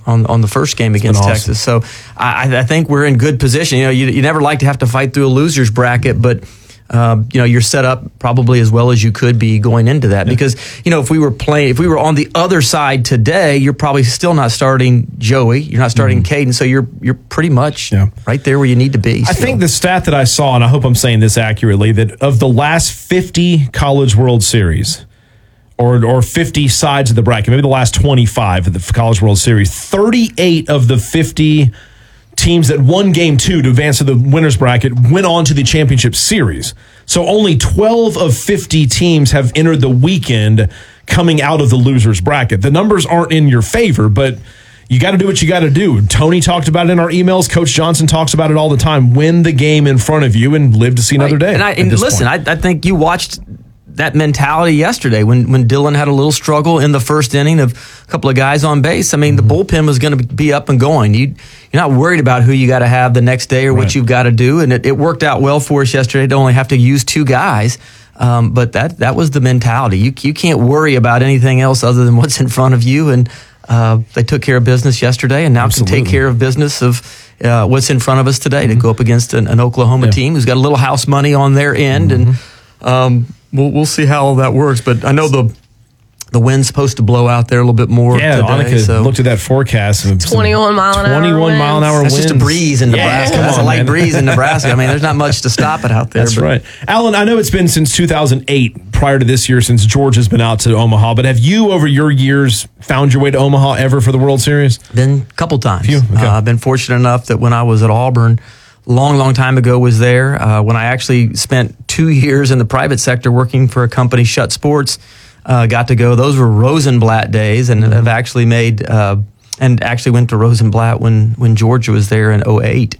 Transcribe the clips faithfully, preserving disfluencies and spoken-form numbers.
on on the first game against awesome. Texas. So I, I think we're in good position. You know, you, you never like to have to fight through a loser's bracket, but uh, you know, you're set up probably as well as you could be going into that. Yeah. Because you know, if we were playing, if we were on the other side today, you're probably still not starting Joey. You're not starting mm-hmm. Caden. So you're you're pretty much yeah. right there where you need to be. I so. think the stat that I saw, and I hope I'm saying this accurately, that of the last fifty College World Series, or or fifty sides of the bracket, maybe the last twenty-five of the College World Series, thirty-eight of the fifty teams that won game two to advance to the winner's bracket went on to the championship series. So only twelve of fifty teams have entered the weekend coming out of the loser's bracket. The numbers aren't in your favor, but you got to do what you got to do. Tony talked about it in our emails. Coach Johnson talks about it all the time. Win the game in front of you and live to see another day. And, I, and listen, I, I think you watched that mentality yesterday when, when Dylan had a little struggle in the first inning of a couple of guys on base. I mean, mm-hmm. the bullpen was going to be up and going. You, you're not worried about who you got to have the next day or right. what you've got to do. And it, it worked out well for us yesterday to only have to use two guys. Um, but that that was the mentality. You you can't worry about anything else other than what's in front of you. And uh, they took care of business yesterday and now Absolutely. can take care of business of uh, what's in front of us today mm-hmm. to go up against an, an Oklahoma yeah. team who's got a little house money on their end. Mm-hmm. And um, We'll we'll see how all that works, but I know the the wind's supposed to blow out there a little bit more. Yeah, today, Annika so. looked at that forecast. And twenty-one mile an hour. twenty-one mile an hour That's winds. just a breeze in Nebraska. Yeah, That's on, a light man. breeze in Nebraska. I mean, there's not much to stop it out there. That's but. right. Alan, I know it's been since two thousand eight, prior to this year, since George has been out to Omaha, but have you, over your years, found your way to Omaha ever for the World Series? Been a couple times. Few? Okay. Uh, I've been fortunate enough that when I was at Auburn, long, long time ago was there. Uh, when I actually spent two years in the private sector working for a company, Shut Sports, uh, got to go. Those were Rosenblatt days, and mm-hmm. I've actually made uh, and actually went to Rosenblatt when when Georgia was there in oh eight.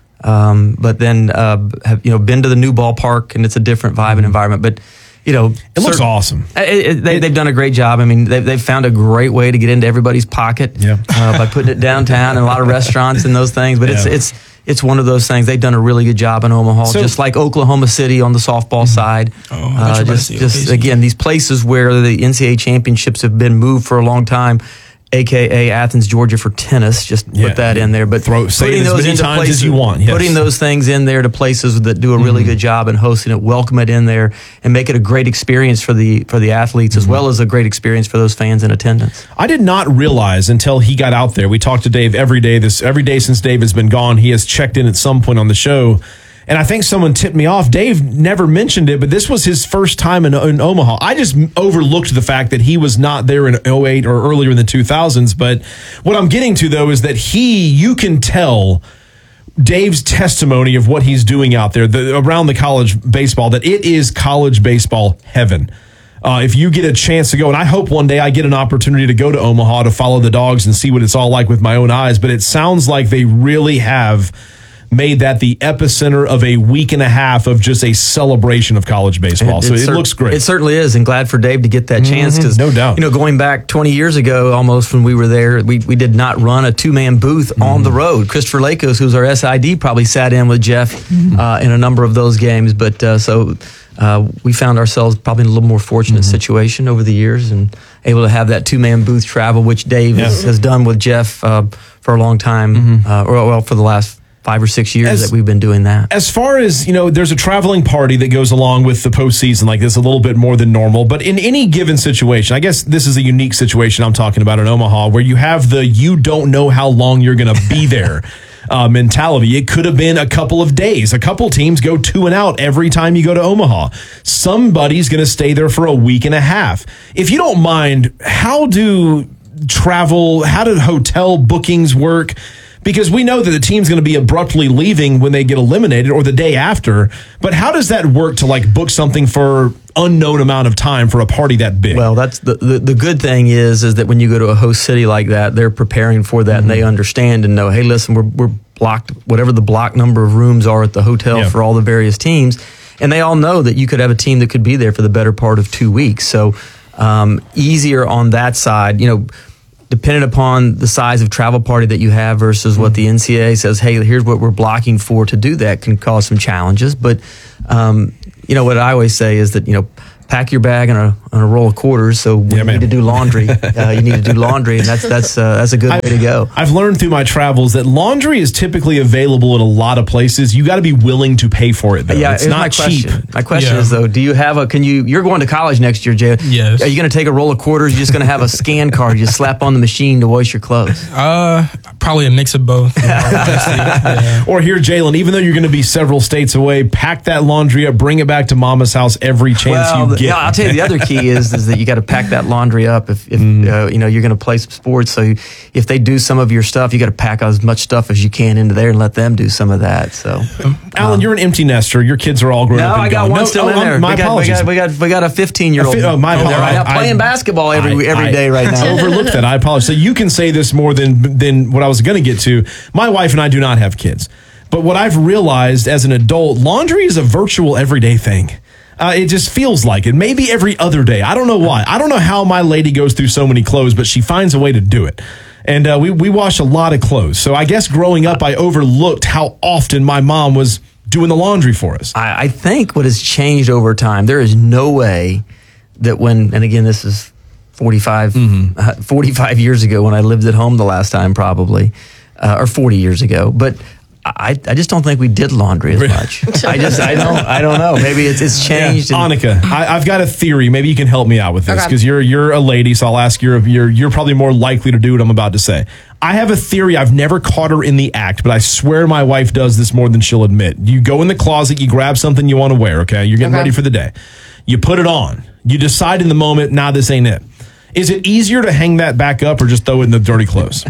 Um, but then uh, have you know been to the new ballpark, and it's a different vibe mm-hmm. and environment. But you know, it looks awesome. It, it, they, they've done a great job. I mean, they've, they've found a great way to get into everybody's pocket yeah. uh, by putting it downtown and a lot of restaurants and those things. But yeah. it's it's. It's one of those things. They've done a really good job in Omaha, so, just like Oklahoma City on the softball mm-hmm. side. Oh, uh, just, just again, these places where the N C double A championships have been moved for a long time, a k a. Athens, Georgia for tennis. Just yeah. put that in there. But Throw, say putting it as those many into times places, as you want. Yes. Putting those things in there to places that do a really mm-hmm. good job and hosting it, welcome it in there, and make it a great experience for the for the athletes mm-hmm. as well as a great experience for those fans in attendance. I did not realize until he got out there. We talked to Dave every day. This every day since Dave has been gone, he has checked in at some point on the show. And I think someone tipped me off. Dave never mentioned it, but this was his first time in, in Omaha. I just overlooked the fact that he was not there in oh eight or earlier in the two thousands. But what I'm getting to, though, is that he, you can tell Dave's testimony of what he's doing out there the, around the college baseball, that it is college baseball heaven. Uh, if you get a chance to go, and I hope one day I get an opportunity to go to Omaha to follow the Dogs and see what it's all like with my own eyes, but it sounds like they really have made that the epicenter of a week and a half of just a celebration of college baseball. It, so it, it cer- looks great. It certainly is, and glad for Dave to get that mm-hmm. chance because, no doubt. You know, going back twenty years ago, almost when we were there, we, we did not run a two-man booth mm-hmm. on the road. Christopher Lakos, who's our S I D, probably sat in with Jeff mm-hmm. uh, in a number of those games. But uh, so uh, we found ourselves probably in a little more fortunate mm-hmm. situation over the years and able to have that two-man booth travel, which Dave yeah. has, has done with Jeff uh, for a long time, mm-hmm. uh, or well, for the last five or six years as, that we've been doing that. As far as, you know, there's a traveling party that goes along with the postseason like this a little bit more than normal. But in any given situation, I guess this is a unique situation I'm talking about in Omaha, where you have the you don't know how long you're going to be there uh, mentality. It could have been a couple of days. A couple teams go two and out every time you go to Omaha. Somebody's going to stay there for a week and a half. If you don't mind, how do travel, how do hotel bookings work? Because we know that the team's going to be abruptly leaving when they get eliminated or the day after. But how does that work to like book something for unknown amount of time for a party that big? Well, that's the the, the good thing is is that when you go to a host city like that, they're preparing for that mm-hmm. and they understand and know, hey, listen, we're we're blocked, whatever the block number of rooms are at the hotel yeah. for all the various teams. And they all know that you could have a team that could be there for the better part of two weeks. So um, easier on that side, you know, depending upon the size of travel party that you have versus what the N C double A says, hey, here's what we're blocking for to do that can cause some challenges. But, um, you know, what I always say is that, you know, pack your bag and a, and a roll of quarters. So when Yeah, you man. need to do laundry, uh, you need to do laundry, and that's that's uh, that's a good I've, way to go. I've learned through my travels that laundry is typically available in a lot of places. You got to be willing to pay for it, though. Yeah, it's here's not my cheap. question. My question Yeah. is though, do you have a? Can you? You're going to college next year, Jay. Yes. Are you going to take a roll of quarters? You're just going to have a scan card you slap on the machine to wash your clothes? Uh, probably a mix of both. You know, honestly. Yeah. Or here, Jalen, even though you're going to be several states away, pack that laundry up, bring it back to mama's house every chance Well, you the- get. yeah, I'll tell you the other key is is that you got to pack that laundry up if, if Mm-hmm. uh, you know you're going to play some sports. So if they do some of your stuff, you got to pack as much stuff as you can into there and let them do some of that. So, Alan, you're an empty nester. Your kids are all grown no, up and I got gone. one No, still oh, in I'm- there. My we, got, we, apologies. got, we got we got a fifteen year old. Oh, my right apologies. now playing I- basketball every I- every I- day right I now. overlooked that. I apologize. So you can say this more than than what I was going to get to. My wife and I do not have kids, but what I've realized as an adult, laundry is a virtual everyday thing. Uh, it just feels like it. Maybe every other day. I don't know why. I don't know how my lady goes through so many clothes, but she finds a way to do it. And uh, we we wash a lot of clothes. So I guess growing up, I overlooked how often my mom was doing the laundry for us. I, I think what has changed over time, there is no way that when, and again, this is forty-five, Mm-hmm. uh, forty-five years ago when I lived at home the last time, probably, uh, or forty years ago. But I, I just don't think we did laundry as much. I just, I don't, I don't know. Maybe it's, it's changed. Yeah. and- Annika, I, I've got a theory. Maybe you can help me out with this Okay. because you're you're a lady, so I'll ask you. You're you're probably more likely to do what I'm about to say. I have a theory. I've never caught her in the act, but I swear my wife does this more than she'll admit. You go in the closet, you grab something you want to wear. Okay, you're getting Okay. ready for the day. You put it on. You decide in the moment, nah, this ain't it. Is it easier to hang that back up or just throw it in the dirty clothes?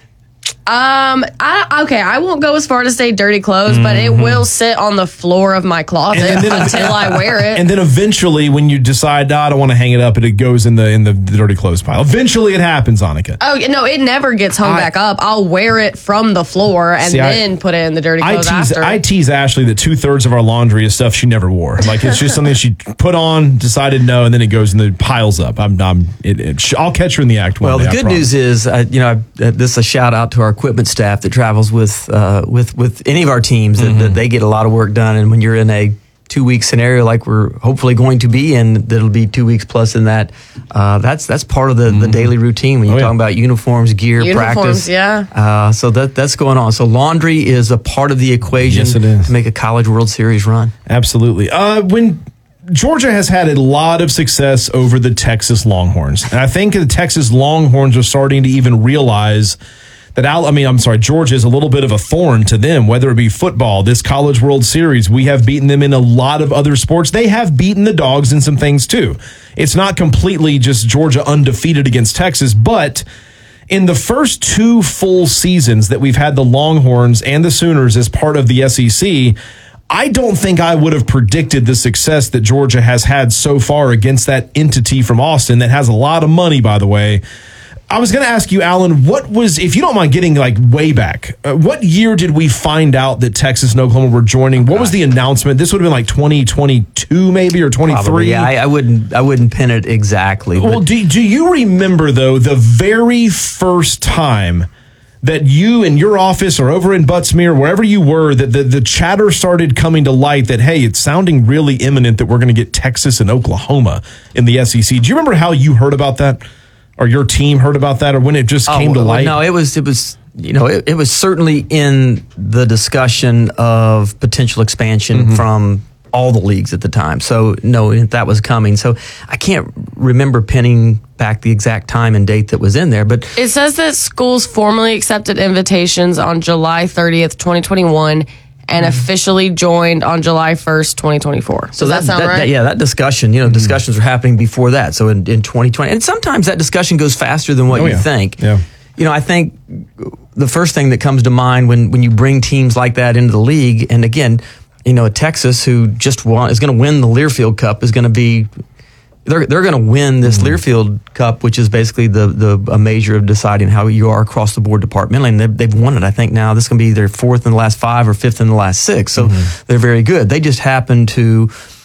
Um, I okay, I won't go as far to say dirty clothes, but it will sit on the floor of my closet And then- until I wear it. And then eventually, when you decide, nah, I don't want to hang it up, it goes in the in the, the dirty clothes pile. Eventually, it happens, Annika. Oh no, it never gets hung I- back up. I'll wear it from the floor and See, I- then put it in the dirty I clothes tease, after. I tease Ashley that two thirds of our laundry is stuff she never wore. Like it's just something she put on, decided no, and then it goes in the piles up. I'm, I'm it, it, I'll catch her in the act. One Well, day, the I good promise. news is, uh, you know, uh, this is a shout out to our equipment staff that travels with uh, with with any of our teams. That, Mm-hmm. that they get a lot of work done, and when you're in a two week scenario like we're hopefully going to be in, that'll be two weeks plus in that. Uh, that's that's part of the, the daily routine when you're Oh, yeah. talking about uniforms, gear, Uniforms, practice. yeah. Uh, so that that's going on. So laundry is a part of the equation Yes, it is. to make a College World Series run. Absolutely. Uh, when Georgia has had a lot of success over the Texas Longhorns, and I think the Texas Longhorns are starting to even realize that Al, I mean, I'm sorry, Georgia is a little bit of a thorn to them, whether it be football, this College World Series. We have beaten them in a lot of other sports. They have beaten the Dogs in some things too. It's not completely just Georgia undefeated against Texas, but in the first two full seasons that we've had the Longhorns and the Sooners as part of the S E C, I don't think I would have predicted the success that Georgia has had so far against that entity from Austin that has a lot of money, by the way. I was going to ask you, Alan, what was, if you don't mind getting like way back, uh, what year did we find out that Texas and Oklahoma were joining? What was the announcement? This would have been like twenty twenty-two maybe or twenty-three? Probably, yeah, I, I wouldn't I wouldn't pin it exactly. Well, but- do, do you remember, though, the very first time that you in your office or over in Buttsmere, wherever you were, that the, the chatter started coming to light that, hey, it's sounding really imminent that we're going to get Texas and Oklahoma in the S E C? Do you remember how you heard about that? Or your team heard about that, or when it just came Oh, to well, light? No, it was it was you know it, it was certainly in the discussion of potential expansion Mm-hmm. from all the leagues at the time. So no, that was coming. So I can't remember pinning back the exact time and date that was in there, but It says that schools formally accepted invitations on July thirtieth, twenty twenty-one, and officially joined on July first, twenty twenty-four. Does that, sound right? yeah, that discussion, you know, discussions were happening before that. So in, in twenty twenty, and sometimes that discussion goes faster than what Oh, you yeah. think. Yeah. You know, I think the first thing that comes to mind when, when you bring teams like that into the league, and again, you know, Texas, who just won, is going to win the Learfield Cup, is going to be, they're they're going to win this Learfield Cup, which is basically the the a measure of deciding how you are across the board departmentally, and they've, they've won it. I think now this is going to be their fourth in the last five or fifth in the last six, so they're very good. They just happen to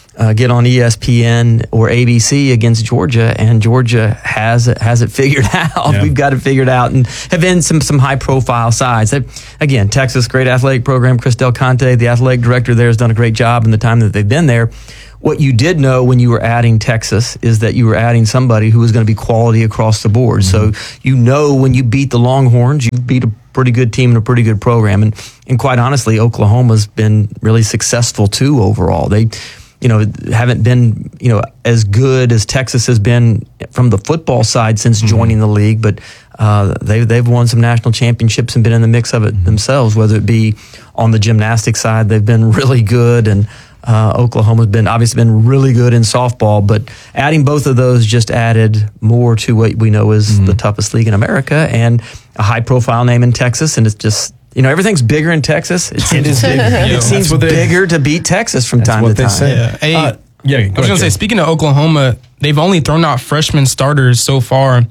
uh, get on E S P N or A B C against Georgia, and Georgia has it, has it figured out. Yeah. We've got it figured out, and have been some some high profile sides. They, again, Texas, great athletic program. Chris Del Conte, the athletic director there, has done a great job in the time that they've been there. What you did know when you were adding Texas is that you were adding somebody who was going to be quality across the board. Mm-hmm. So you know when you beat the Longhorns, you beat a pretty good team and a pretty good program. And and quite honestly, Oklahoma's been really successful too overall. They, you know, haven't been, you know, as good as Texas has been from the football side since mm-hmm. joining the league, but uh, they they've won some national championships and been in the mix of it mm-hmm. themselves. Whether it be on the gymnastics side, they've been really good, and Uh, Oklahoma's been obviously been really good in softball, but adding both of those just added more to what we know is mm-hmm. the toughest league in America, and a high-profile name in Texas. And it's just, you know, everything's bigger in Texas. It seems, it is bigger. it Yo, seems bigger to beat Texas from time to time. Say. Yeah. Hey, uh, yeah, I was going to say, Jay. speaking of Oklahoma, they've only thrown out freshman starters so far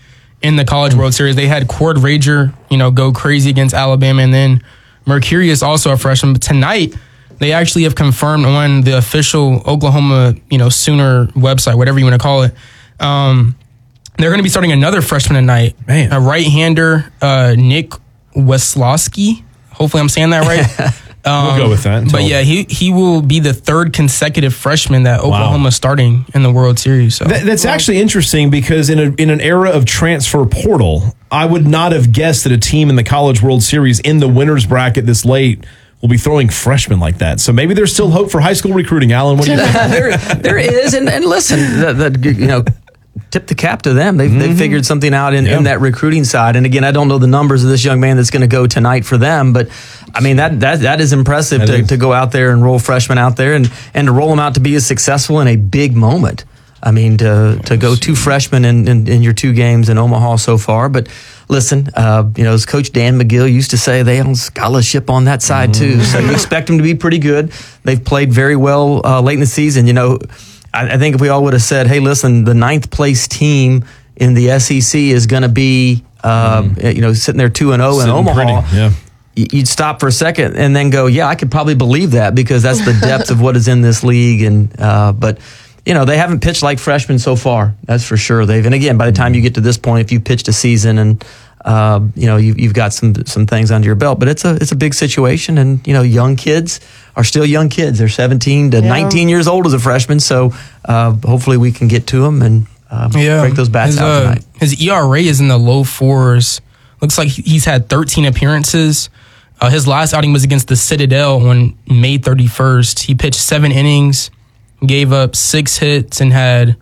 in the College World Series. They had Cord Rager, you know, go crazy against Alabama, and then Mercurius, also a freshman. But tonight, they actually have confirmed on the official Oklahoma, you know, Sooner website, whatever you want to call it. Um, they're going to be starting another freshman tonight. Man. A right-hander, uh, Nick Weslowski. Hopefully I'm saying that right. Um, We'll go with that until- But yeah, he he will be the third consecutive freshman that Oklahoma is starting in the World Series. So That, that's actually interesting because in a, in an era of transfer portal, I would not have guessed that a team in the College World Series in the winner's bracket this late will be throwing freshmen like that. So maybe there's still hope for high school recruiting. Alan, what do you think? there, there is, and, and listen, the, the, you know, tip the cap to them. They've, mm-hmm. they've figured something out in, yeah. in that recruiting side. And again, I don't know the numbers of this young man that's going to go tonight for them, but I mean, that that that is impressive that to, is. to go out there and roll freshmen out there and, and to roll them out to be as successful in a big moment. I mean, to to go two freshmen in, in, in your two games in Omaha so far. But listen, uh, you know, as Coach Dan McGill used to say, they own scholarship on that side too. So you expect them to be pretty good. They've played very well uh, late in the season. You know, I, I think if we all would have said, hey, listen, the ninth place team in the S E C is going to be, uh, mm. you know, sitting there two and zero in Omaha. Pretty, yeah. You'd stop for a second and then go, yeah, I could probably believe that because that's the depth of what is in this league. And uh, but. You know, they haven't pitched like freshmen so far. That's for sure. They've, and again, by the time you get to this point, if you pitched a season and, uh, you know, you, you've got some, some things under your belt, but it's a, it's a big situation. And, you know, young kids are still young kids. They're seventeen to yeah. nineteen years old as a freshman. So, uh, hopefully we can get to them and, um, yeah. break those bats his, out uh, tonight. His E R A is in the low fours. Looks like he's had thirteen appearances. Uh, his last outing was against the Citadel on May thirty-first. He pitched seven innings, gave up six hits, and had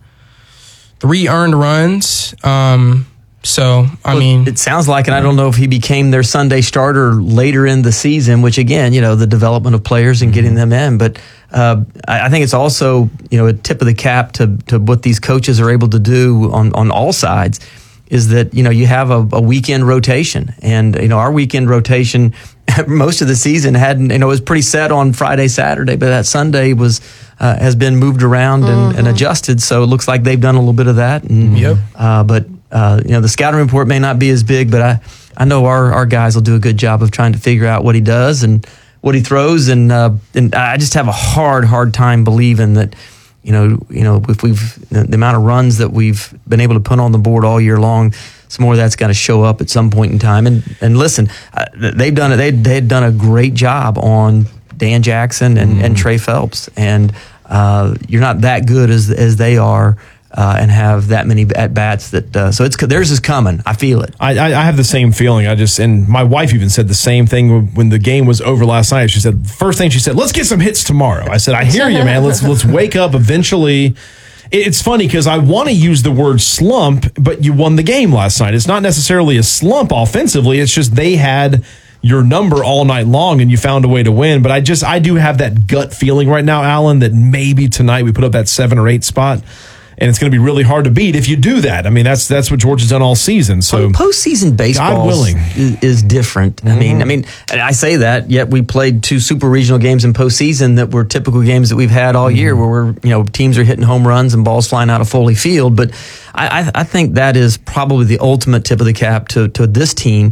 three earned runs. Um, so, I well, mean... It sounds like, and I don't know if he became their Sunday starter later in the season, which again, you know, the development of players and getting them in. But uh, I, I think it's also, you know, a tip of the cap to, to what these coaches are able to do on, on all sides is that, you know, you have a, a weekend rotation. And, you know, our weekend rotation most of the season hadn't, you know, it was pretty set on Friday, Saturday, but that Sunday was uh, has been moved around and, mm-hmm. and adjusted. So it looks like they've done a little bit of that. And, yep. Uh, but, uh, you know, the scouting report may not be as big, but I, I know our, our guys will do a good job of trying to figure out what he does and what he throws. And, uh, and I just have a hard, hard time believing that, you know, you know, if we've the amount of runs that we've been able to put on the board all year long, some more of that's got to show up at some point in time. And and listen, uh, they've done it. They they've done a great job on Dan Jackson and, mm. and Trey Phelps. And uh, you're not that good as as they are. Uh, and have that many at bats that uh, so it's theirs is coming. I feel it. I, I have the same feeling. I just and my wife even said the same thing when the game was over last night. She said first thing she said, "Let's get some hits tomorrow." I said, "I hear you, man. Let's let's wake up eventually." It's funny because I want to use the word slump, but you won the game last night. It's not necessarily a slump offensively. It's just they had your number all night long and you found a way to win. But I just I do have that gut feeling right now, Alan, that maybe tonight we put up that seven or eight spot. And it's going to be really hard to beat if you do that. I mean, that's that's what Georgia's done all season. So well, postseason baseball willing. Is, is different. Mm-hmm. I mean, I mean, I say that. Yet we played two super regional games in postseason that were typical games that we've had all year, mm-hmm. where we're you know teams are hitting home runs and balls flying out of Foley Field. But I, I, I think that is probably the ultimate tip of the cap to to this team.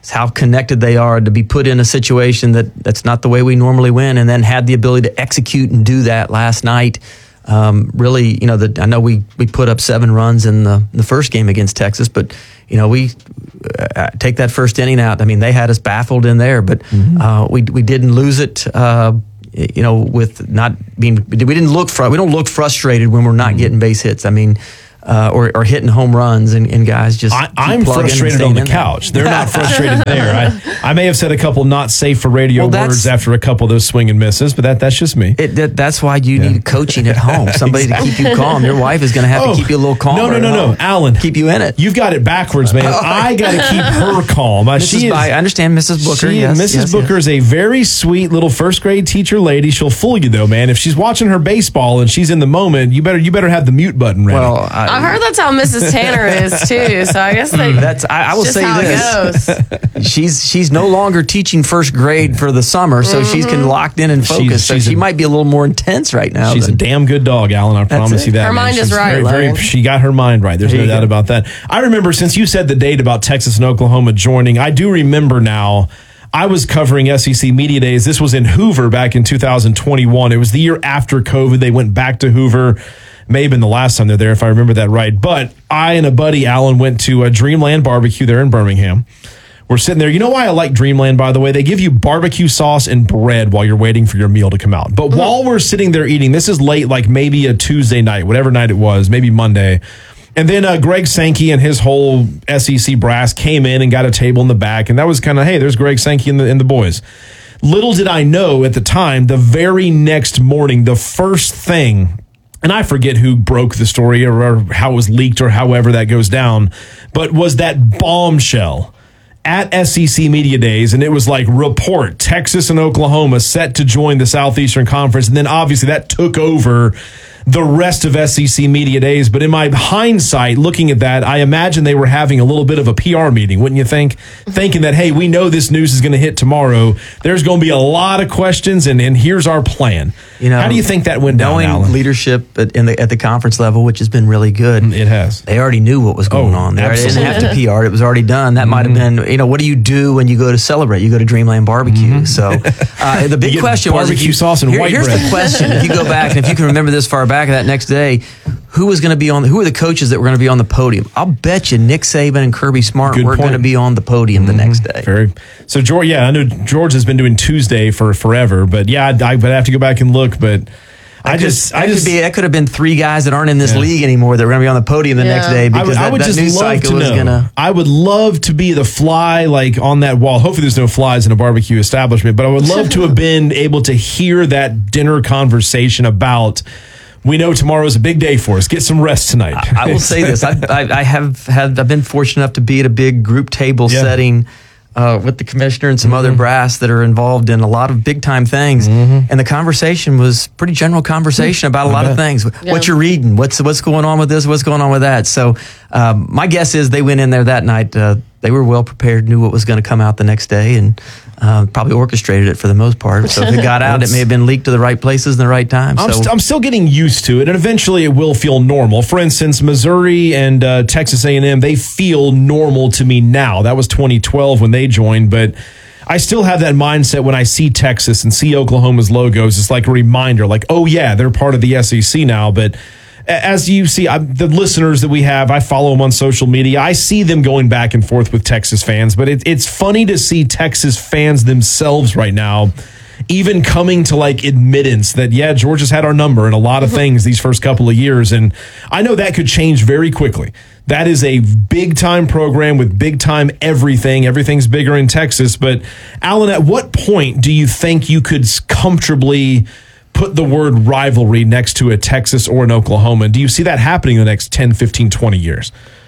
how connected they are to be put in a situation that that's not the way we normally win, and then had the ability to execute and do that last night. Um, really, you know, the, I know we, we put up seven runs in the, the first game against Texas, but, you know, we uh, take that first inning out. I mean, they had us baffled in there, but mm-hmm. uh, we we didn't lose it, uh, you know, with not being, we didn't look, fr- we don't look frustrated when we're not mm-hmm. getting base hits. I mean, Uh, or, or hitting home runs, and, and guys just I, I'm frustrated on the couch. They're not frustrated there. I, I may have said a couple not safe for radio well, words after a couple of those swing and misses, but that that's just me. It, that, that's why you yeah. need coaching at home. Somebody exactly. to keep you calm. Your wife is going to have oh, to keep you a little calmer. No, no, no, no, Alan, keep you in it. You've got it backwards, man. oh, I got to keep her calm. Uh, she is, I understand Missus Booker. She, yes, Missus yes, Booker yes. is a very sweet little first grade teacher lady. She'll fool you though, man. If she's watching her baseball and she's in the moment, you better you better have the mute button ready. Well, I, I've heard that's how Missus Tanner is too, so I guess they, that's. I, I will just say how this: it goes. she's she's no longer teaching first grade for the summer, so mm-hmm. she's can locked in and focused. She's, so she's she a, might be a little more intense right now. She's than, a damn good dog, Alan. I promise it. you that. Her man. mind she's is right. Very, very, she got her mind right. There's there no doubt go. about that. I remember since you said the date about Texas and Oklahoma joining, I do remember now. I was covering S E C Media Days. This was in Hoover back in two thousand twenty-one. It was the year after COVID. They went back to Hoover. May have been the last time they're there, if I remember that right. But I and a buddy, Alan, went to a Dreamland Barbecue there in Birmingham. We're sitting there. You know why I like Dreamland, by the way? They give you barbecue sauce and bread while you're waiting for your meal to come out. But mm-hmm. while we're sitting there eating, this is late, like maybe a Tuesday night, whatever night it was, maybe Monday. And then uh, Greg Sankey and his whole S E C brass came in and got a table in the back. And that was kind of, hey, there's Greg Sankey and the, and the boys. Little did I know at the time, the very next morning, the first thing, and I forget who broke the story or, or how it was leaked or however that goes down, but was that bombshell at S E C Media Days, and it was like, report, Texas and Oklahoma set to join the Southeastern Conference, and then obviously that took over the rest of S E C Media Days. But in my hindsight, looking at that, I imagine they were having a little bit of a P R meeting, wouldn't you think? Thinking that, hey, we know this news is going to hit tomorrow. There's going to be a lot of questions, and, and here's our plan. You know, how do you think that went down, knowing Alan? Leadership at, in the, at the conference level, which has been really good. It has. They already knew what was going oh, on there. Absolutely. They didn't have to P R. It was already done. That mm-hmm. might have been, you know, what do you do when you go to celebrate? You go to Dreamland Barbecue. Mm-hmm. So uh, the big question was, barbecue you, sauce and here, white here's bread. the question. If you go back, and if you can remember this far back, that next day, who was going to be on? Who are the coaches that were going to be on the podium? I'll bet you Nick Saban and Kirby Smart Good were going to be on the podium mm-hmm. the next day. Very. So George, yeah, I know George has been doing Tuesday for forever, but yeah, I, I would have to go back and look, but. I just, could, I just, could be, that could have been three guys that aren't in this yeah. league anymore that were going to be on the podium the yeah. next day because I would, that, I would that just news love cycle to was going to. I would love to be the fly like on that wall. Hopefully, there's no flies in a barbecue establishment, but I would love to have been able to hear that dinner conversation about. We know tomorrow is a big day for us. Get some rest tonight. I, I will say this: I, I, I have had, I've been fortunate enough to be at a big group table yeah. setting. Uh, with the commissioner and some mm-hmm. other brass that are involved in a lot of big time things, mm-hmm. and the conversation was pretty general conversation about a lot of things. Yeah. What you're reading, what's what's going on with this, what's going on with that. So um, my guess is they went in there that night. Uh, they were well prepared, knew what was going to come out the next day, and uh, probably orchestrated it for the most part. So if it got out, it may have been leaked to the right places in the right time. I'm, so. st- I'm still getting used to it, and eventually it will feel normal. For instance, Missouri and uh, Texas A and M, they feel normal to me now. That was twenty twelve when they joined, but I still have that mindset when I see Texas and see Oklahoma's logos. It's like a reminder, like, oh yeah, they're part of the S E C now, but as you see, I, the listeners that we have, I follow them on social media. I see them going back and forth with Texas fans, but it, it's funny to see Texas fans themselves right now even coming to like admittance that, yeah, Georgia's had our number in a lot of things these first couple of years. And I know that could change very quickly. That is a big time program with big time everything. Everything's bigger in Texas. But Alan, at what point do you think you could comfortably put the word rivalry next to a Texas or an Oklahoma? Do you see that happening in the next ten, fifteen, twenty years?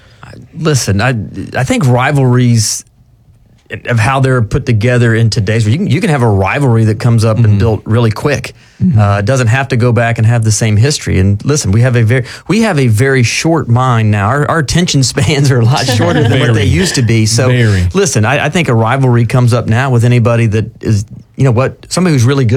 Listen, I I think rivalries of how they're put together in today's, you can, you can have a rivalry that comes up mm-hmm. and built really quick. Mm-hmm. Uh, it doesn't have to go back and have the same history. And listen, we have a very we have a very short mind now. Our, our attention spans are a lot shorter than what they used to be. So very. listen, I, I think a rivalry comes up now with anybody that is, you know what, somebody who's really good.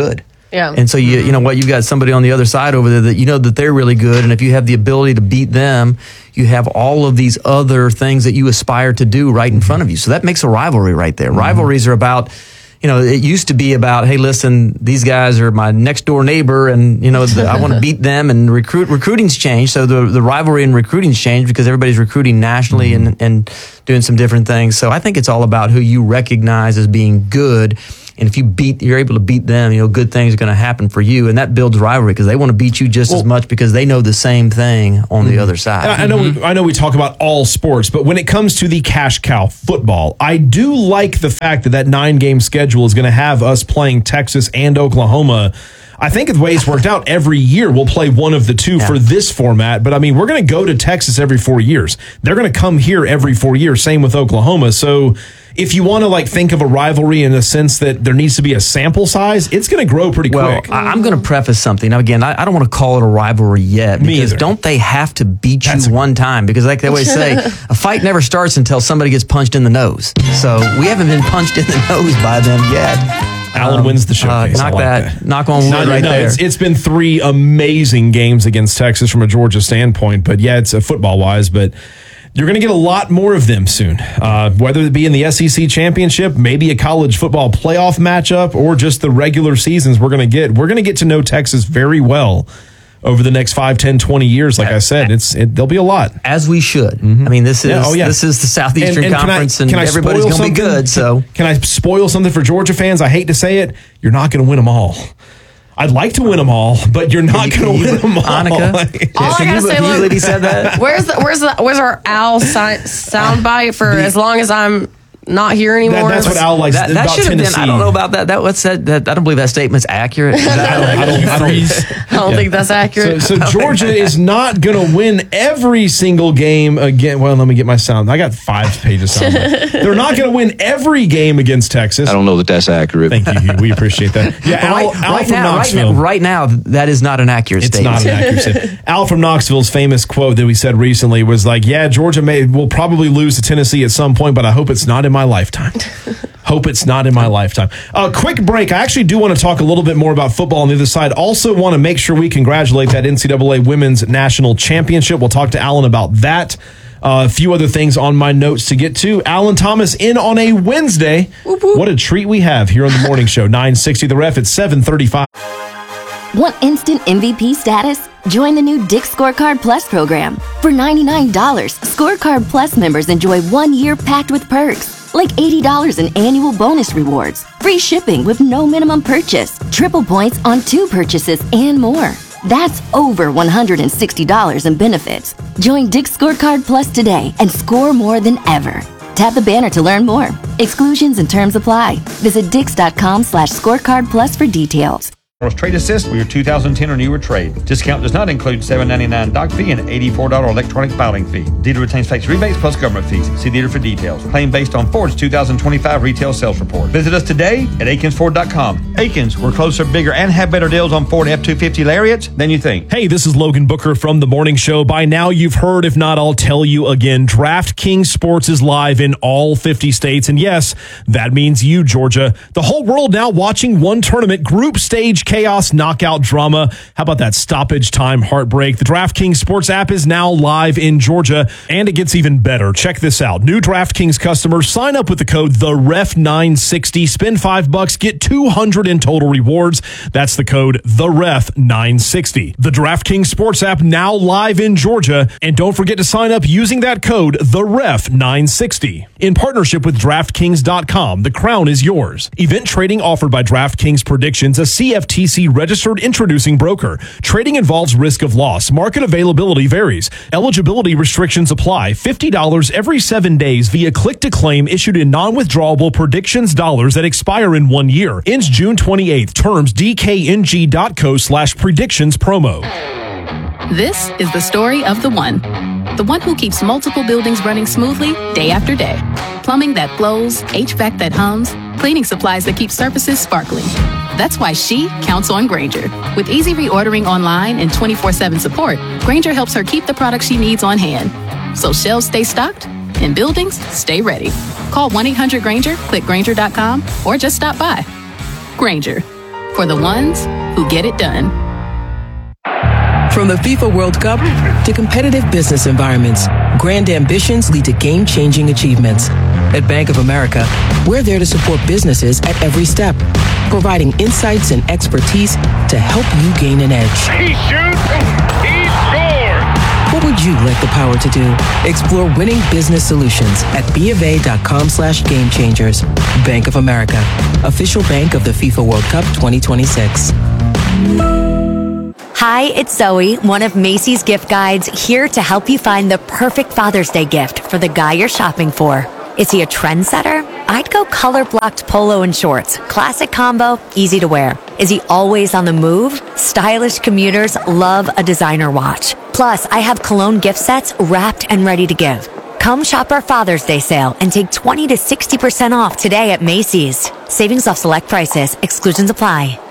Yeah. And so you you know what, you've got somebody on the other side over there that you know that they're really good, and if you have the ability to beat them, you have all of these other things that you aspire to do right in front of you. So that makes a rivalry right there. Mm-hmm. Rivalries are about, you know, it used to be about, hey, listen, these guys are my next door neighbor, and you know, the, I want to beat them. And recruit recruiting's changed, so the the rivalry and recruiting's changed because everybody's recruiting nationally mm-hmm. and and doing some different things. So I think it's all about who you recognize as being good. And if you beat, you're able to beat them, you know, good things are going to happen for you. And that builds rivalry because they want to beat you just well, as much because they know the same thing on mm-hmm. the other side. I, I know we, I know we talk about all sports, but when it comes to the cash cow football, I do like the fact that that nine-game schedule is going to have us playing Texas and Oklahoma. I think the way it's worked out, every year we'll play one of the two yeah. for this format. But, I mean, we're going to go to Texas every four years. They're going to come here every four years. Same with Oklahoma. So if you want to, like, think of a rivalry in the sense that there needs to be a sample size, it's going to grow pretty well, quick. Well, I'm going to preface something. Now, again, I, I don't want to call it a rivalry yet. Me because either. Don't they have to beat you That's a- one time? Because like they always say, a fight never starts until somebody gets punched in the nose. So we haven't been punched in the nose by them yet. Alan um, wins the showcase. Uh, knock like that, that. Knock on wood no, right no, there. It's, it's been three amazing games against Texas from a Georgia standpoint. But yeah, it's a football-wise, but you're going to get a lot more of them soon, uh, whether it be in the S E C championship, maybe a college football playoff matchup, or just the regular seasons we're going to get. We're going to get to know Texas very well over the next five, ten, twenty years. Like I said, it's it, there'll be a lot. As we should. Mm-hmm. I mean, this is yeah, oh, yeah. this is the Southeastern and, and Conference, can I, can and I everybody's going to be good. So Can I spoil something for Georgia fans? I hate to say it. You're not going to win them all. I'd like to win them all, but you're not going to win them all. Annika, all I gotta say, look, he said that. Where's the where's the where's our Al si- sound bite for the, as long as I'm not here anymore? That, that's what Al likes that, about that should have Tennessee. been. I don't know about that. That what's that? that I don't believe that statement's accurate. Is that, I don't. I don't, I don't, I don't yeah. think that's accurate. So, so Georgia is not going to win every single game again. Well, let me get my sound. I got five pages sound. They're not going to win every game against Texas. I don't know that that's accurate. Thank you. We appreciate that. Yeah, Al, right, Al right from now, Knoxville. Right now, right now, that is not an accurate It's statement. not an accurate statement. Al from Knoxville's famous quote that we said recently was like, yeah, Georgia may will probably lose to Tennessee at some point, but I hope it's not in my lifetime. Hope it's not in my lifetime. A uh, quick break. I actually do want to talk a little bit more about football on the other side. Also want to make sure we congratulate that N C double A Women's National Championship. We'll talk to Alan about that. Uh, a few other things on my notes to get to. Alan Thomas in on a Wednesday. Whoop, whoop. What a treat we have here on the morning show. nine sixty The Ref at seven thirty-five. Want instant M V P status? Join the new Dick's Scorecard Plus program. For ninety-nine dollars, Scorecard Plus members enjoy one year packed with perks, like eighty dollars in annual bonus rewards, free shipping with no minimum purchase, triple points on two purchases, and more. That's over one hundred sixty dollars in benefits. Join Dick's Scorecard Plus today and score more than ever. Tap the banner to learn more. Exclusions and terms apply. Visit dix.com slash scorecard plus for details. Trade Assist for your two thousand ten or newer trade. Discount does not include seven ninety-nine doc fee and eighty-four dollars electronic filing fee. Dealer retains tax rebates plus government fees. See dealer for details. Claim based on Ford's two thousand twenty-five retail sales report. Visit us today at Akins Ford dot com. Akins, we're closer, bigger, and have better deals on Ford F two fifty Lariats than you think. Hey, this is Logan Booker from The Morning Show. By now you've heard, if not, I'll tell you again. DraftKings Sports is live in all fifty states. And yes, that means you, Georgia. The whole world now watching one tournament, group stage chaos, knockout drama. How about that stoppage time heartbreak? The DraftKings Sports app is now live in Georgia, and it gets even better. Check this out. New DraftKings customers sign up with the code the ref nine sixty. Spend five bucks, get two hundred in total rewards. That's the code the ref nine sixty. The DraftKings Sports app now live in Georgia, and don't forget to sign up using that code the ref nine sixty. In partnership with DraftKings dot com, the crown is yours. Event trading offered by DraftKings Predictions, a C F T C registered introducing broker. Trading involves risk of loss. Market availability varies. Eligibility restrictions apply. fifty dollars every seven days via click to claim issued in non-withdrawable predictions dollars that expire in one year. Ends June twenty-eighth. Terms D K N G dot co slash predictions promo. This is the story of the one. The one who keeps multiple buildings running smoothly day after day. Plumbing that flows, H V A C that hums, cleaning supplies that keep surfaces sparkling. That's why she counts on Grainger. With easy reordering online and twenty-four seven support, Grainger helps her keep the products she needs on hand. So shelves stay stocked and buildings stay ready. Call one eight hundred Grainger, click Grainger dot com, or just stop by. Grainger, for the ones who get it done. From the FIFA World Cup to competitive business environments, grand ambitions lead to game-changing achievements. At Bank of America, we're there to support businesses at every step, providing insights and expertise to help you gain an edge. He shoots, he scores! What would you like the power to do? Explore winning business solutions at bofa.com slash game changers. Bank of America, official bank of the FIFA World Cup twenty twenty-six. Hi, it's Zoe, one of Macy's gift guides, here to help you find the perfect Father's Day gift for the guy you're shopping for. Is he a trendsetter? I'd go color-blocked polo and shorts. Classic combo, easy to wear. Is he always on the move? Stylish commuters love a designer watch. Plus, I have cologne gift sets wrapped and ready to give. Come shop our Father's Day sale and take twenty to sixty percent off today at Macy's. Savings off select prices. Exclusions apply.